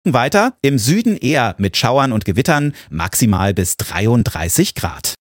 Weiter im Süden eher mit Schauern und Gewittern, maximal bis 33 Grad.